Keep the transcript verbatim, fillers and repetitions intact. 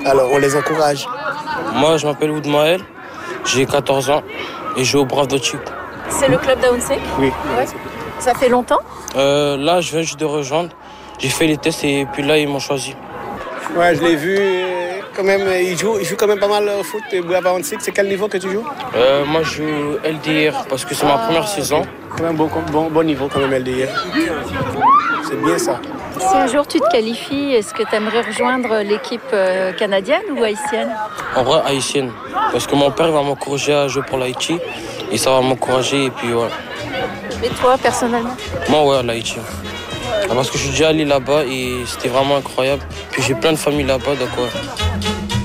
Alors on les encourage. Moi, je m'appelle Oudmaël, j'ai quatorze ans et je joue au Brave de Tchik. C'est le club d'Aounsek? Oui. Ouais. Ça fait longtemps? euh, Là, je viens juste de rejoindre. J'ai fait les tests et puis là, ils m'ont choisi. Ouais, je l'ai vu. Quand même, il joue, il joue quand même pas mal au foot. Brave Aounsek, c'est quel niveau que tu joues? euh, Moi, je joue L D R parce que c'est ma première saison. Quand même bon, bon, bon niveau quand même L D R. C'est bien ça. Si un jour tu te qualifies, est-ce que tu aimerais rejoindre l'équipe canadienne ou haïtienne? En vrai, haïtienne. Parce que mon père va m'encourager à jouer pour l'Haïti. Et ça va m'encourager et puis ouais. Et toi, personnellement? Moi, ouais, l'Haïti. Parce que je suis déjà allé là-bas et c'était vraiment incroyable. Puis j'ai plein de familles là-bas, donc ouais.